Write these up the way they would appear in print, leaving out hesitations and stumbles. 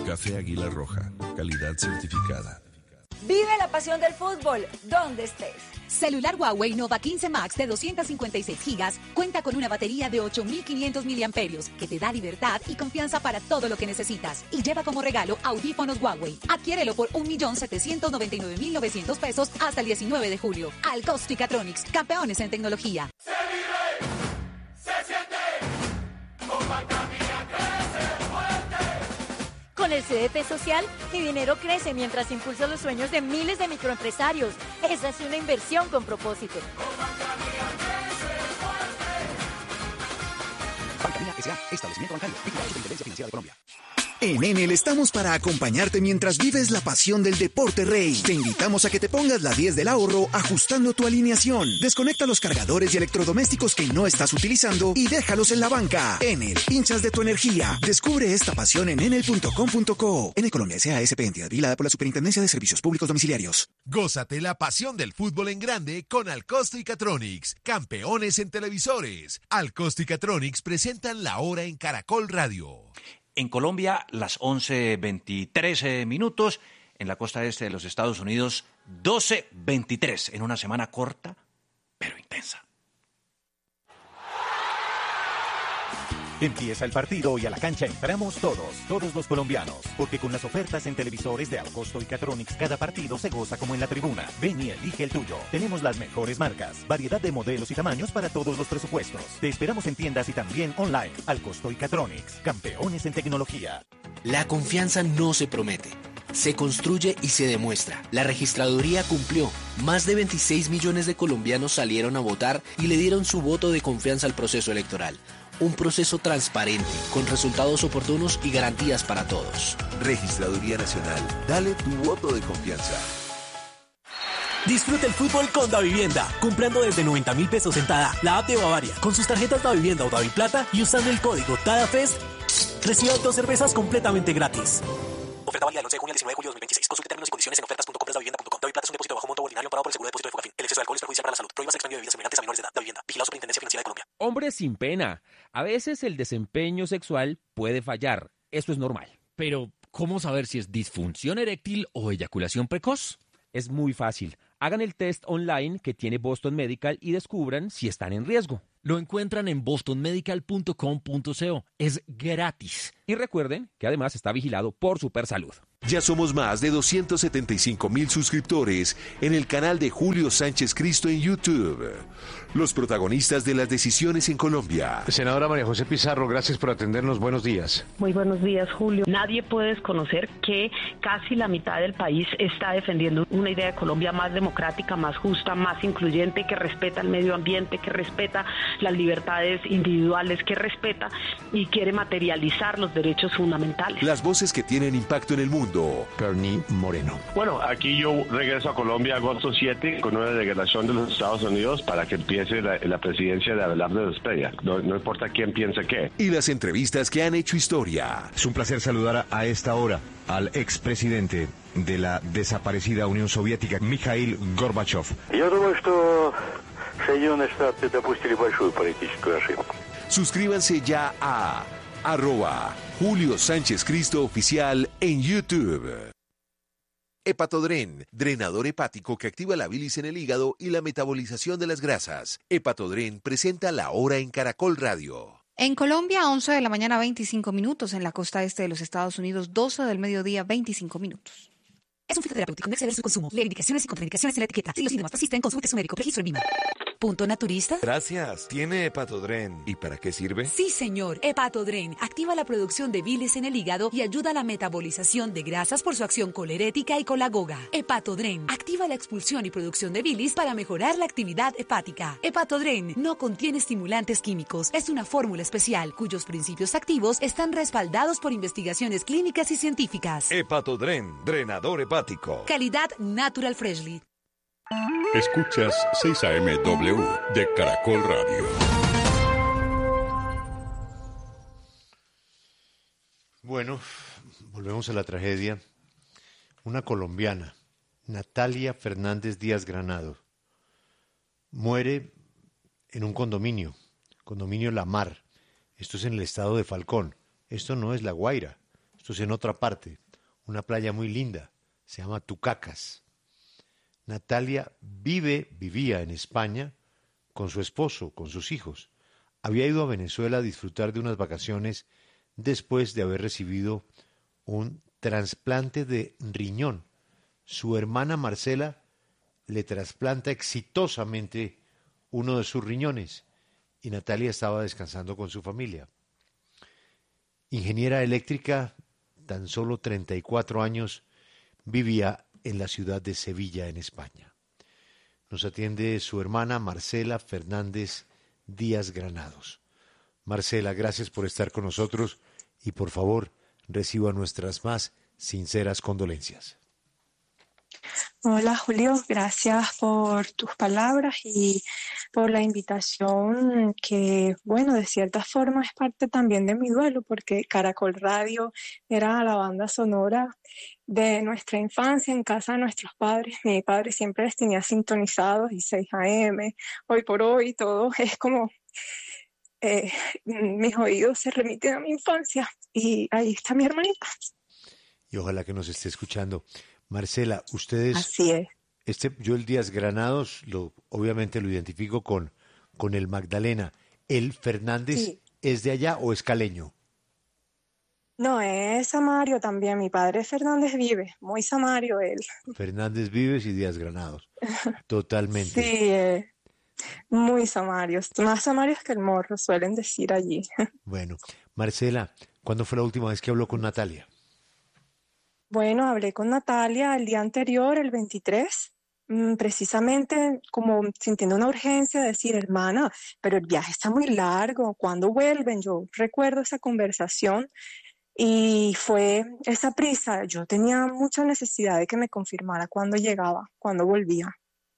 Café Águila Roja, calidad certificada. Vive la pasión del fútbol, donde estés. Celular Huawei Nova 15 Max de 256 GB cuenta con una batería de 8.500 miliamperios que te da libertad y confianza para todo lo que necesitas. Y lleva como regalo audífonos Huawei. Adquiérelo por 1.799.900 pesos hasta el 19 de julio. Alcosto y Catronics, campeones en tecnología. Se vive, se siente, con Macamia crece fuerte. Con el CDT Social, mi dinero crece mientras impulso los sueños de miles de microempresarios. Esa es una inversión con propósito. Banca S.A. Establecimiento bancario. Superintendencia Financiera de Colombia. En Enel estamos para acompañarte mientras vives la pasión del deporte rey. Te invitamos a que te pongas la 10 del ahorro ajustando tu alineación. Desconecta los cargadores y electrodomésticos que no estás utilizando y déjalos en la banca. Enel, hinchas de tu energía. Descubre esta pasión en enel.com.co. Enel Colombia S.A. SP, entidad vigilada por la Superintendencia de Servicios Públicos Domiciliarios. Gózate la pasión del fútbol en grande con Alcosto y Catronics, campeones en televisores. Alcosto y Catronics presentan La Hora en Caracol Radio. En Colombia, las 11:23 minutos. En la costa este de los Estados Unidos, 12:23. En una semana corta, pero intensa. Empieza el partido y a la cancha entramos todos los colombianos, porque con las ofertas en televisores de Alcosto y Catronics, cada partido se goza como en la tribuna. Ven y elige el tuyo. Tenemos las mejores marcas, variedad de modelos y tamaños para todos los presupuestos. Te esperamos en tiendas y también online. Alcosto y Catronics, campeones en tecnología. La confianza no se promete, se construye y se demuestra. La registraduría cumplió. Más de 26 millones de colombianos salieron a votar y le dieron su voto de confianza al proceso electoral. Un proceso transparente, con resultados oportunos y garantías para todos. Registraduría Nacional. Dale tu voto de confianza. Disfruta el fútbol con Davivienda, comprando desde 90.000 pesos sentada la app de Bavaria, con sus tarjetas Davivienda o Daviplata y usando el código TADAFEST, reciba 2 cervezas completamente gratis. Oferta válida del 11 de junio al 19 de julio de 2026. Consulte términos y condiciones en ofertas.compradasdavivienda.com. Daviplata es un depósito bajo monto ordinario amparado por el seguro de depósito de Fogafín. El exceso de alcohol es perjudicial para la salud. Prohíbas el expendio de bebidas embriagantes a menores de edad. Davivienda. Vigilado Superintendencia Financiera de Colombia. Hombres sin pena. A veces el desempeño sexual puede fallar. Eso es normal. Pero, ¿cómo saber si es disfunción eréctil o eyaculación precoz? Es muy fácil. Hagan el test online que tiene Boston Medical y descubran si están en riesgo. Lo encuentran en bostonmedical.com.co. Es gratis. Y recuerden que además está vigilado por Supersalud. Ya somos más de 275,000 suscriptores en el canal de Julio Sánchez Cristo en YouTube. Los protagonistas de las decisiones en Colombia. Senadora María José Pizarro, gracias por atendernos. Buenos días. Muy buenos días, Julio. Nadie puede desconocer que casi la mitad del país está defendiendo una idea de Colombia más democrática, más justa, más incluyente, que respeta el medio ambiente, que respeta las libertades individuales, que respeta y quiere materializar los derechos fundamentales. Las voces que tienen impacto en el mundo. Bernie Moreno. Bueno, aquí yo regreso a Colombia agosto 7 con una delegación de los Estados Unidos para que empiece la presidencia de Abelardo Zepeda. No importa quién piense qué. Y las entrevistas que han hecho historia. Es un placer saludar a esta hora al expresidente de la desaparecida Unión Soviética, Mikhail Gorbachev. Я думаю, что Соединенные Штаты допустили большую политическую ошибку. Suscríbanse ya a @Julio Sánchez Cristo Oficial en YouTube. Hepatodren, drenador hepático que activa la bilis en el hígado y la metabolización de las grasas. Hepatodren presenta La Hora en Caracol Radio. En Colombia, 11 de la mañana, 25 minutos. En la costa este de los Estados Unidos, 12 del mediodía, 25 minutos. Es un fitoterapéutico, no exceder su consumo. Leer indicaciones y contraindicaciones en la etiqueta. Si los síntomas persisten, consulte a su médico. Registro en VIMA. ¿Punto naturista? Gracias. ¿Tiene Hepatodren? ¿Y para qué sirve? Sí, señor. Hepatodren activa la producción de bilis en el hígado y ayuda a la metabolización de grasas por su acción colerética y colagoga. Hepatodren activa la expulsión y producción de bilis para mejorar la actividad hepática. Hepatodren no contiene estimulantes químicos. Es una fórmula especial cuyos principios activos están respaldados por investigaciones clínicas y científicas. Hepatodren, drenador hepático. Calidad Natural Freshly. Escuchas 6 AM/W de Caracol Radio. Bueno, volvemos a la tragedia. Una colombiana, Natalia Fernández Díaz Granado, muere en un condominio La Mar. Esto es en el estado de Falcón. Esto no es La Guaira. Esto es en otra parte, una playa muy linda, se llama Tucacas. Natalia vivía en España con su esposo, con sus hijos. Había ido a Venezuela a disfrutar de unas vacaciones después de haber recibido un trasplante de riñón. Su hermana Marcela le trasplanta exitosamente uno de sus riñones y Natalia estaba descansando con su familia. Ingeniera eléctrica, tan solo 34 años, vivía en la ciudad de Sevilla, en España. Nos atiende su hermana Marcela Fernández Díaz Granados. Marcela, gracias por estar con nosotros y por favor reciba nuestras más sinceras condolencias. Hola Julio, gracias por tus palabras y por la invitación que, bueno, de cierta forma es parte también de mi duelo porque Caracol Radio era la banda sonora de nuestra infancia en casa de nuestros padres. Mi padre siempre les tenía sintonizados y 6 AM, hoy por hoy, todo es como mis oídos se remiten a mi infancia y ahí está mi hermanita. Y ojalá que nos esté escuchando. Marcela, ustedes... Así es. Yo el Díaz Granados, obviamente lo identifico con el Magdalena. ¿El Fernández Sí. es de allá o es caleño? No, es Samario también. Mi padre Fernández Vives, muy Samario él. Fernández Vives y Díaz Granados. Totalmente. Sí, muy Samarios. Más Samarios que el Morro, suelen decir allí. Bueno, Marcela, ¿cuándo fue la última vez que habló con Natalia? Bueno, hablé con Natalia el día anterior, el 23, precisamente como sintiendo una urgencia de decir, hermana, pero el viaje está muy largo, ¿cuándo vuelven? Yo recuerdo esa conversación y fue esa prisa. Yo tenía mucha necesidad de que me confirmara cuándo llegaba, cuándo volvía.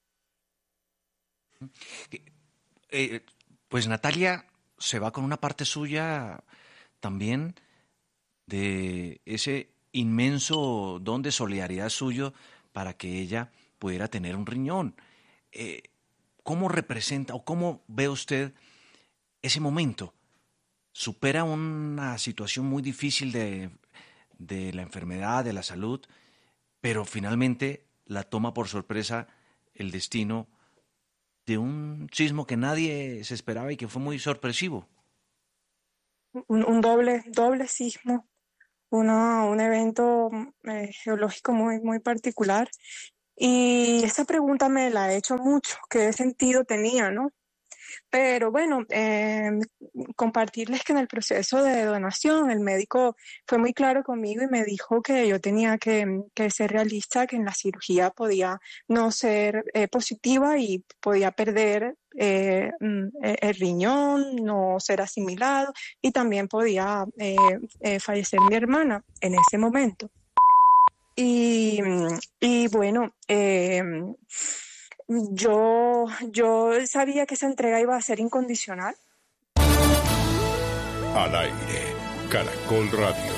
Pues Natalia se va con una parte suya también de ese inmenso don de solidaridad suyo para que ella pudiera tener un riñón. ¿Cómo representa o cómo ve usted ese momento? Supera una situación muy difícil de la enfermedad, de la salud, pero finalmente la toma por sorpresa el destino de un sismo que nadie se esperaba y que fue muy sorpresivo. Un doble sismo. Un evento geológico muy particular. Y esta pregunta me la he hecho mucho, ¿qué sentido tenía, no? Pero bueno, compartirles que en el proceso de donación el médico fue muy claro conmigo y me dijo que yo tenía que ser realista, que en la cirugía podía no ser positiva y podía perder el riñón, no ser asimilado y también podía fallecer mi hermana en ese momento. Y bueno, yo sabía que esa entrega iba a ser incondicional. Al aire, Caracol Radio.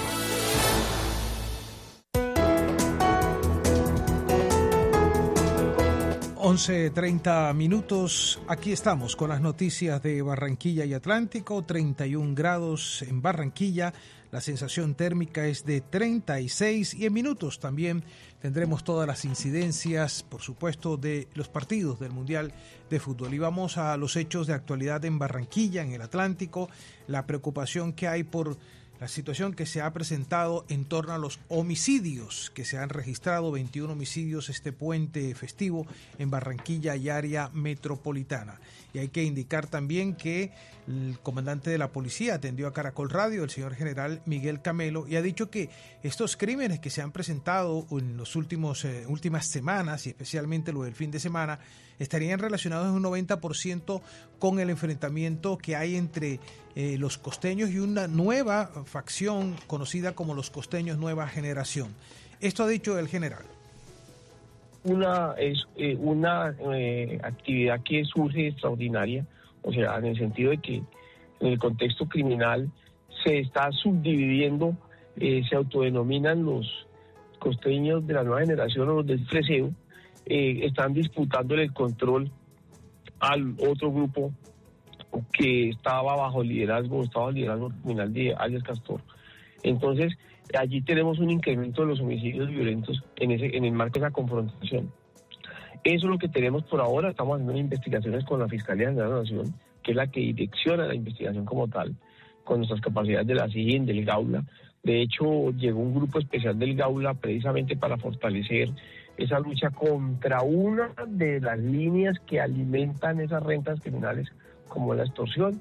(11:30). Aquí estamos con las noticias de Barranquilla y Atlántico. 31 grados en Barranquilla. La sensación térmica es de 36 y en minutos también tendremos todas las incidencias, por supuesto, de los partidos del Mundial de Fútbol. Y vamos a los hechos de actualidad en Barranquilla, en el Atlántico, la preocupación que hay por la situación que se ha presentado en torno a los homicidios que se han registrado, 21 homicidios este puente festivo en Barranquilla y área metropolitana. Y hay que indicar también que el comandante de la policía atendió a Caracol Radio, el señor general Miguel Camelo, y ha dicho que estos crímenes que se han presentado en los últimas semanas, y especialmente lo del fin de semana, estarían relacionados en un 90% con el enfrentamiento que hay entre los costeños y una nueva facción conocida como los costeños Nueva Generación. Esto ha dicho el general. Una actividad que surge extraordinaria, o sea, en el sentido de que en el contexto criminal se está subdividiendo, se autodenominan los costeños de la nueva generación o los del freseo, están disputándole el control al otro grupo que estaba bajo el liderazgo criminal de alias Castor. Entonces, allí tenemos un incremento de los homicidios violentos en el marco de esa confrontación. Eso es lo que tenemos por ahora. Estamos haciendo investigaciones con la Fiscalía General de la Nación, que es la que direcciona la investigación como tal, con nuestras capacidades de la SIGIN, del GAULA. De hecho, llegó un grupo especial del GAULA precisamente para fortalecer esa lucha contra una de las líneas que alimentan esas rentas criminales, como la extorsión.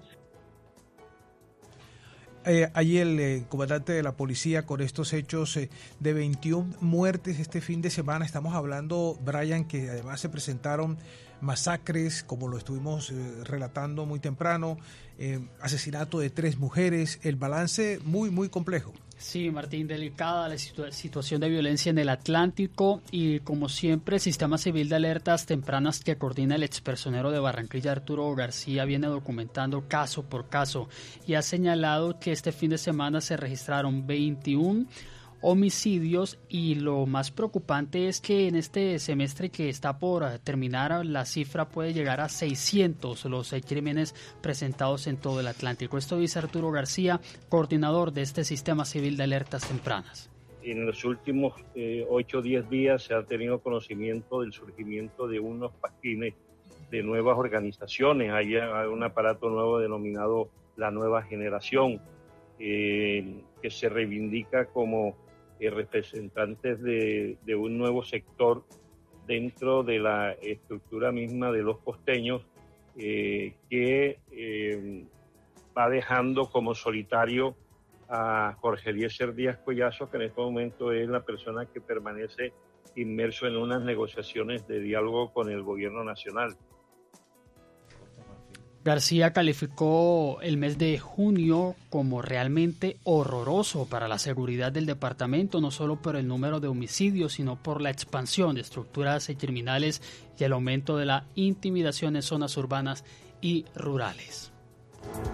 Allí el comandante de la policía con estos hechos de 21 muertes este fin de semana. Estamos hablando, Brian, que además se presentaron masacres, como lo estuvimos relatando muy temprano, asesinato de 3 mujeres, el balance muy, muy complejo. Sí, Martín, delicada la situación de violencia en el Atlántico y, como siempre, el Sistema Civil de Alertas Tempranas que coordina el expersonero de Barranquilla, Arturo García, viene documentando caso por caso y ha señalado que este fin de semana se registraron 21 homicidios y lo más preocupante es que en este semestre que está por terminar la cifra puede llegar a 600 los crímenes presentados en todo el Atlántico. Esto dice Arturo García, coordinador de este Sistema Civil de Alertas Tempranas. En los últimos 8 o 10 días se ha tenido conocimiento del surgimiento de unos pasquines de nuevas organizaciones. Hay un aparato nuevo denominado la Nueva Generación, que se reivindica como representantes de un nuevo sector dentro de la estructura misma de los costeños, que va dejando como solitario a Jorge Eliezer Díaz Collazo, que en este momento es la persona que permanece inmerso en unas negociaciones de diálogo con el gobierno nacional. García calificó el mes de junio como realmente horroroso para la seguridad del departamento, no solo por el número de homicidios, sino por la expansión de estructuras criminales y el aumento de la intimidación en zonas urbanas y rurales.